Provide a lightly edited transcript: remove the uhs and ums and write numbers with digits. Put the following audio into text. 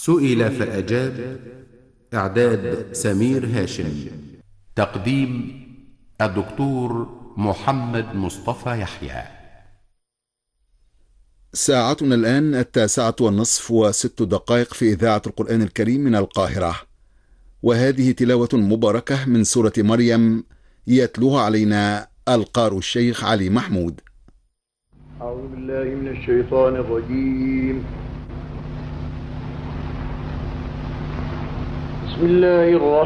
سئل فأجاب. إعداد سمير هاشم. تقديم الدكتور محمد مصطفى يحيى. ساعتنا الآن 21:06 في إذاعة القرآن الكريم من القاهرة، وهذه تلاوة مباركة من سورة مريم يتلوها علينا القار الشيخ علي محمود. أعوذ بالله من الشيطان الرجيم. بسم الله الرحمن